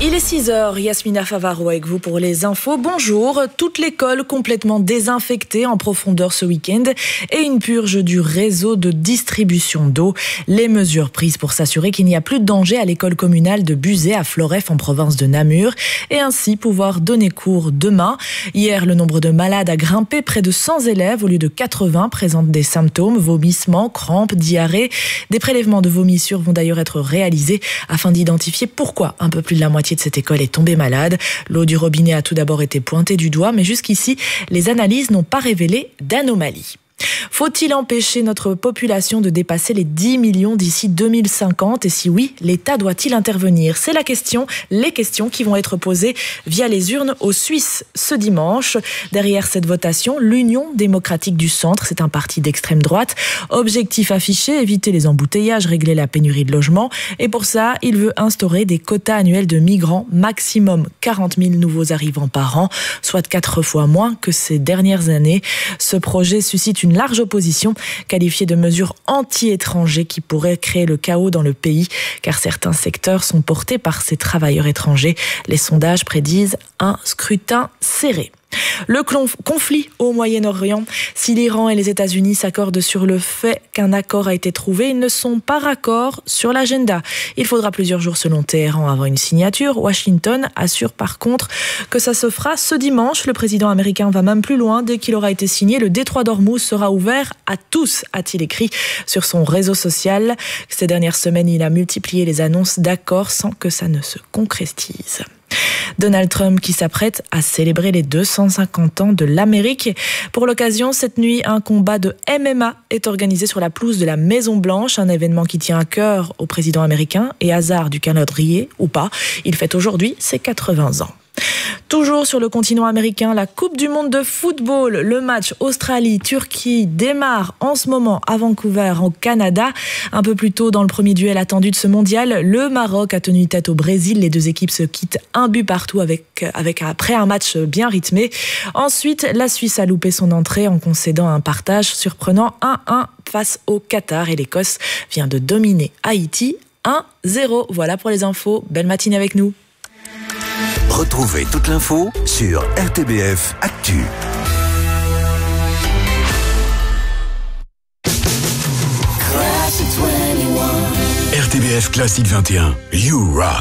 Il est 6h, Yasmina Favaro avec vous pour les infos. Bonjour, toute l'école complètement désinfectée en profondeur ce week-end et une purge du réseau de distribution d'eau. Les mesures prises pour s'assurer qu'il n'y a plus de danger à l'école communale de Buzet à Floreffe en province de Namur et ainsi pouvoir donner cours demain. Hier, le nombre de malades a grimpé, près de 100 élèves au lieu de 80 présentent des symptômes, vomissements, crampes, diarrhée. Des prélèvements de vomissures vont d'ailleurs être réalisés afin d'identifier pourquoi un peu plus de la moitié de cette école est tombée malade. L'eau du robinet a tout d'abord été pointée du doigt, mais jusqu'ici, les analyses n'ont pas révélé d'anomalies. Faut-il empêcher notre population de dépasser les 10 millions d'ici 2050 ? Et si oui, l'État doit-il intervenir ? C'est les questions qui vont être posées via les urnes aux Suisses ce dimanche. Derrière cette votation, l'Union démocratique du centre, c'est un parti d'extrême droite. Objectif affiché, éviter les embouteillages, régler la pénurie de logements. Et pour ça, il veut instaurer des quotas annuels de migrants, maximum 40 000 nouveaux arrivants par an, soit 4 fois moins que ces dernières années. Ce projet suscite une large opposition, qualifiée de mesures anti-étrangers qui pourraient créer le chaos dans le pays, car certains secteurs sont portés par ces travailleurs étrangers. Les sondages prédisent un scrutin serré. Le conflit au Moyen-Orient. Si l'Iran et les États-Unis s'accordent sur le fait qu'un accord a été trouvé, ils ne sont pas raccords sur l'agenda. Il faudra plusieurs jours selon Téhéran avant une signature. Washington assure par contre que ça se fera ce dimanche. Le président américain va même plus loin. Dès qu'il aura été signé, le détroit d'Ormuz sera ouvert à tous, a-t-il écrit sur son réseau social. Ces dernières semaines, il a multiplié les annonces d'accords sans que ça ne se concrétise. Donald Trump qui s'apprête à célébrer les 250 ans de l'Amérique. Pour l'occasion, cette nuit, un combat de MMA est organisé sur la pelouse de la Maison-Blanche, un événement qui tient à cœur au président américain et hasard du calendrier ou pas, il fête aujourd'hui ses 80 ans. Toujours sur le continent américain, la Coupe du monde de football. Le match Australie-Turquie démarre en ce moment à Vancouver, au Canada. Un peu plus tôt, dans le premier duel attendu de ce mondial, le Maroc a tenu tête au Brésil. Les deux équipes se quittent un but partout après un match bien rythmé. Ensuite, la Suisse a loupé son entrée en concédant un partage surprenant 1-1 face au Qatar. Et l'Écosse vient de dominer Haïti 1-0. Voilà pour les infos. Belle matinée avec nous. Retrouvez toute l'info sur RTBF Actu. RTBF Classique 21, You Rock.